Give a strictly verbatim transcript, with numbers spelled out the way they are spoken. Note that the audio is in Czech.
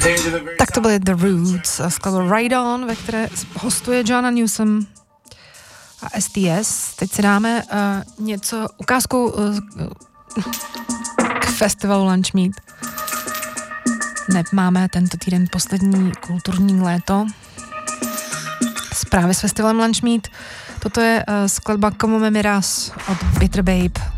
Tak to byly The Roots a skladba Ride On, ve které hostuje Joanna Newsom a S T S. Teď si dáme uh, něco, ukázku uh, k festivalu Lunch Meet. Ne, máme tento týden poslední kulturní léto. Zprávy s festivalem Lunch Meet. Toto je uh, skladba Como me miras od Bitter Babe.